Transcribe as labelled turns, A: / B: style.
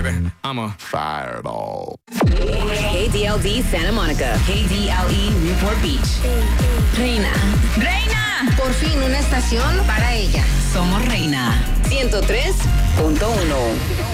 A: baby. I'm a fireball.
B: KDLD Santa Monica. KDLE Newport Beach. Reina. Reina.
C: Por fin una estación para ella.
B: Somos Reina. 103.1.